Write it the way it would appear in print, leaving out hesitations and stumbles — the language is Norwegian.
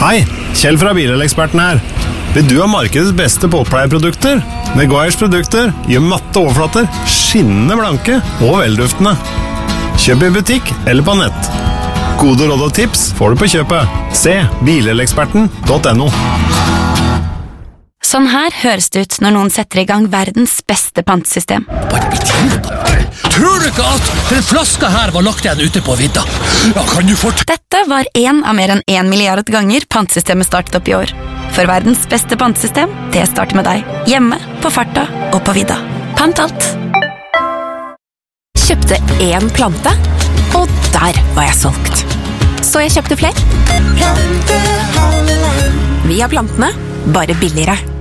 Hei, Kjell fra Bileleksperten her. Vil du ha markedets beste båtpleieprodukter? Meguiars produkter gjør matte overflater skinnende blanke og velduftende. Kjøp i butikk eller på nett. Gode råd og tips får du på kjøpet. Se bileleksperten.no. Sånn her høres det ut når noen setter i gang verdens beste pantesystem. Tror du ikke at den flaska her var lagt igjen ute på vidda? Ja, kan du Dette var en av mer enn 1 milliard ganger pantesystemet startet opp i år. For verdens beste pantesystem, det starter med deg. Hjemme, på farta og på vidda. Pant alt. Kjøpte en plante, og der var jeg solgt. Så jeg kjøpte flere. Vi har plantene, bare billigere.